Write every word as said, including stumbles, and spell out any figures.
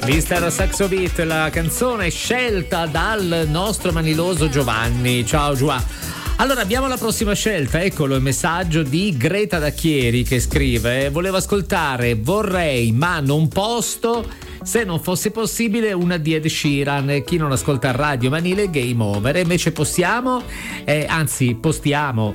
mister Saxo Beat, la canzone scelta dal nostro maniloso Giovanni. Ciao Giovanni. Allora abbiamo la prossima scelta, eccolo il messaggio di Greta da Chieri che scrive: volevo ascoltare Vorrei ma non posto, se non fosse possibile una di Ed Sheeran. Chi non ascolta Radio Manile game over, e invece possiamo, eh, anzi postiamo